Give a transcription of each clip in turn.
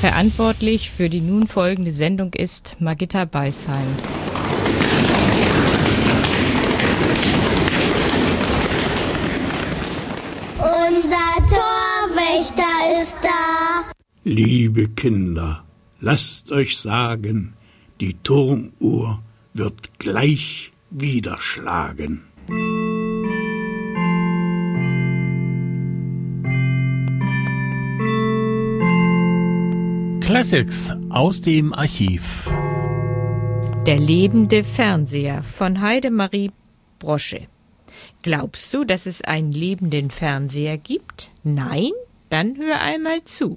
Verantwortlich für die nun folgende Sendung ist Margitta Beisheim. Unser Torwächter ist da. Liebe Kinder, lasst euch sagen, die Turmuhr wird gleich wieder schlagen. Classics aus dem Archiv. Der lebende Fernseher von Heidemarie Brosche. Glaubst du, dass es einen lebenden Fernseher gibt? Nein? Dann hör einmal zu.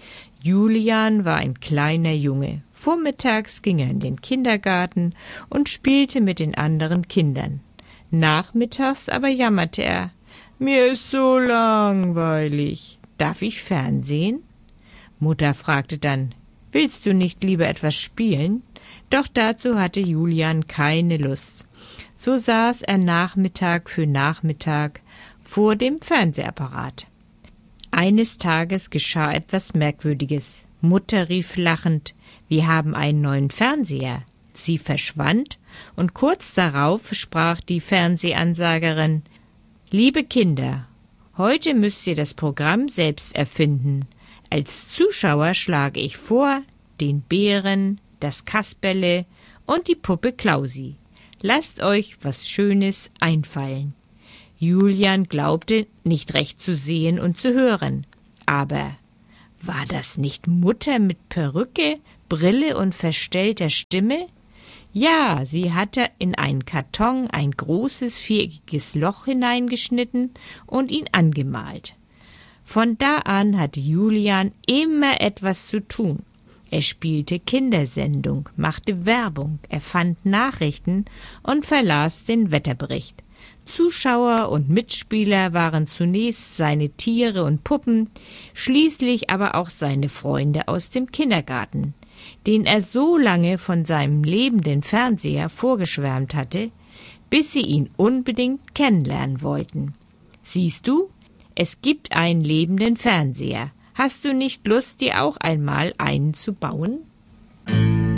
Julian war ein kleiner Junge. Vormittags ging er in den Kindergarten und spielte mit den anderen Kindern. Nachmittags aber jammerte er. Mir ist so langweilig. Darf ich Fernsehen? Mutter fragte dann, willst du nicht lieber etwas spielen? Doch dazu hatte Julian keine Lust. So saß er Nachmittag für Nachmittag vor dem Fernsehapparat. Eines Tages geschah etwas Merkwürdiges. Mutter rief lachend, wir haben einen neuen Fernseher. Sie verschwand und kurz darauf sprach die Fernsehansagerin, liebe Kinder, heute müsst ihr das Programm selbst erfinden. Als Zuschauer schlage ich vor, den Bären, das Kasperle und die Puppe Klausi. Lasst euch was Schönes einfallen. Julian glaubte, nicht recht zu sehen und zu hören. Aber war das nicht Mutter mit Perücke, Brille und verstellter Stimme? Ja, sie hatte in einen Karton ein großes viereckiges Loch hineingeschnitten und ihn angemalt. Von da an hatte Julian immer etwas zu tun. Er spielte Kindersendung, machte Werbung, erfand Nachrichten und verlas den Wetterbericht. Zuschauer und Mitspieler waren zunächst seine Tiere und Puppen, schließlich aber auch seine Freunde aus dem Kindergarten, den er so lange von seinem lebenden Fernseher vorgeschwärmt hatte, bis sie ihn unbedingt kennenlernen wollten. Siehst du? Es gibt einen lebenden Fernseher. Hast du nicht Lust, dir auch einmal einen zu bauen?